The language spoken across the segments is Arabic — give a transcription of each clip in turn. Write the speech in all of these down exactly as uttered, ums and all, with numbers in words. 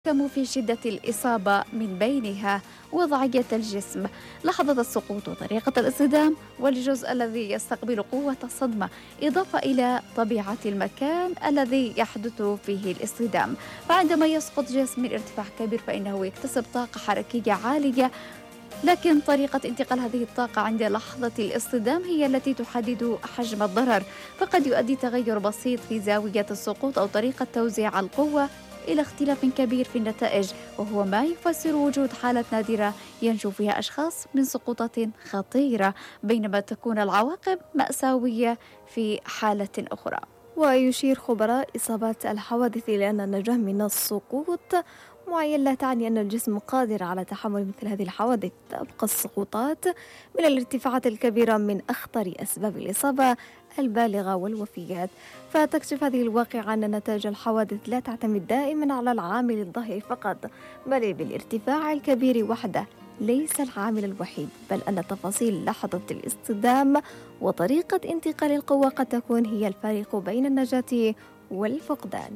كم في شدة الإصابة من بينها وضعية الجسم، لحظة السقوط وطريقة الاصطدام والجزء الذي يستقبل قوة الصدمة، إضافة إلى طبيعة المكان الذي يحدث فيه الاصطدام. فعندما يسقط جسم من ارتفاع كبير فإنه يكتسب طاقة حركية عالية، لكن طريقة انتقال هذه الطاقة عند لحظة الاصطدام هي التي تحدد حجم الضرر. فقد يؤدي تغير بسيط في زاوية السقوط أو طريقة توزيع القوة إلى اختلاف كبير في النتائج، وهو ما يفسر وجود حالات نادرة ينجو فيها أشخاص من سقوطات خطيرة، بينما تكون العواقب مأساوية في حالة أخرى. ويشير خبراء إصابات الحوادث إلى أن النجاة من السقوط معين لا تعني أن الجسم قادر على تحمل مثل هذه الحوادث. تبقى السقوطات من الارتفاعات الكبيرة من أخطر أسباب الإصابة البالغة والوفيات. فتكشف هذه الواقعة أن نتائج الحوادث لا تعتمد دائما على العامل الظاهري فقط، بل بالارتفاع الكبير وحده ليس العامل الوحيد، بل أن تفاصيل لحظة الاصطدام وطريقة انتقال القوة قد تكون هي الفارق بين النجاة والفقدان.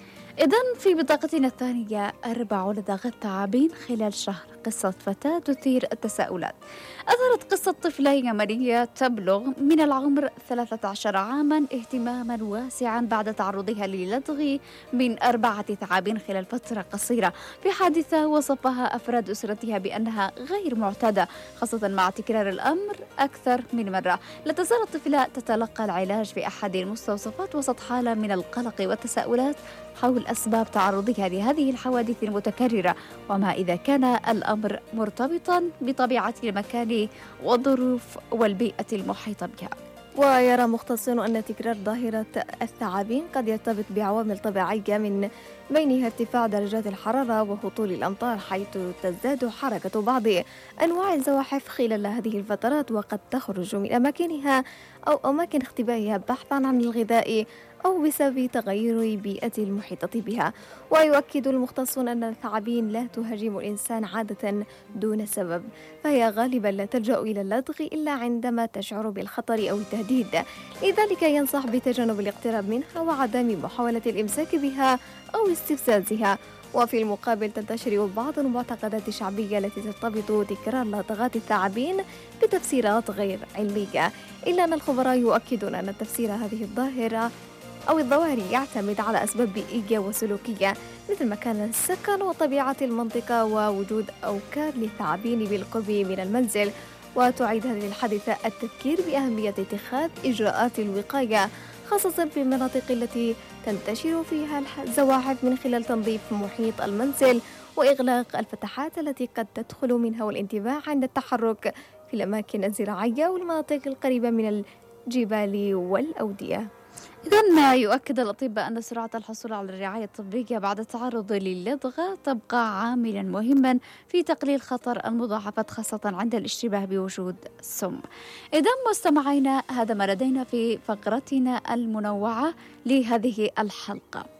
إذن في بطاقتنا الثانية أربع لدغات تعابين خلال شهر، قصة فتاة تثير التساؤلات. أثارت قصة طفلة يمنية تبلغ من العمر ثلاثة عشر عاما اهتماما واسعا بعد تعرضها للدغ من أربعة تعابين خلال فترة قصيرة، في حادثة وصفها أفراد أسرتها بأنها غير معتادة، خاصة مع تكرار الأمر أكثر من مرة. لا تزال الطفلة تتلقى العلاج في أحد المستوصفات وسط حالة من القلق والتساؤلات حول أسباب تعرضها لهذه الحوادث المتكررة، وما إذا كان الأمر مرتبطا بطبيعة المكان والظروف والبيئة المحيطة بها. ويرى مختصون أن تكرار ظاهرة الثعابين قد يرتبط بعوامل طبيعية من بينها ارتفاع درجات الحرارة وهطول الأمطار، حيث تزداد حركة بعض أنواع الزواحف خلال هذه الفترات، وقد تخرج من أماكنها أو أماكن اختبائها بحثا عن الغذاء أو بسبب تغير البيئة المحيطة بها. ويؤكد المختصون أن الثعابين لا تهاجم الإنسان عادة دون سبب، فهي غالبا لا تلجأ إلى اللدغ إلا عندما تشعر بالخطر أو التهديد، لذلك ينصح بتجنب الاقتراب منها وعدم محاولة الإمساك بها أو استفزازها. وفي المقابل تنتشر بعض المعتقدات الشعبية التي ترتبط تكرار لدغات الثعابين بتفسيرات غير علمية، إلا أن الخبراء يؤكدون أن تفسير هذه الظاهرة أو الظواهر يعتمد على أسباب بيئية وسلوكية، مثل مكان السكن وطبيعة المنطقة ووجود أوكار للثعابين بالقرب من المنزل. وتعيد هذه الحادثة التذكير بأهمية اتخاذ إجراءات الوقاية، خاصة في المناطق التي تنتشر فيها الزواحف، من خلال تنظيف محيط المنزل وإغلاق الفتحات التي قد تدخل منها، والانتباه عند التحرك في الأماكن الزراعية والمناطق القريبة من الجبال والأودية. إذن يؤكد الأطباء أن سرعة الحصول على الرعاية الطبية بعد التعرض للدغة تبقى عاملا مهما في تقليل خطر المضاعفات، خاصة عند الاشتباه بوجود سم. إذن مستمعينا، هذا ما لدينا في فقرتنا المنوعة لهذه الحلقة.